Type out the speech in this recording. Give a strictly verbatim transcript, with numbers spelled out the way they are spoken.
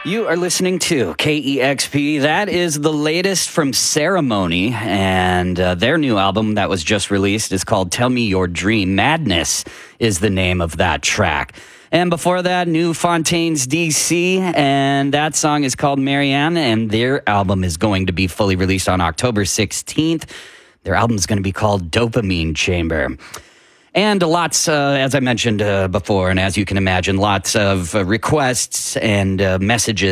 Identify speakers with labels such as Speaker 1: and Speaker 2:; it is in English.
Speaker 1: You are listening to K E X P. That is the latest from Ceremony, and uh, their new album that was just released is called Tell Me Your Dream. Madness is the name of that track. And before that, New Fontaines D C, and that song is called Marianne, and their album is going to be fully released on October sixteenth. Their album is going to be called Dopamine Chamber. And lots, uh, as I mentioned uh, before, and as you can imagine, lots of uh, requests and uh, messages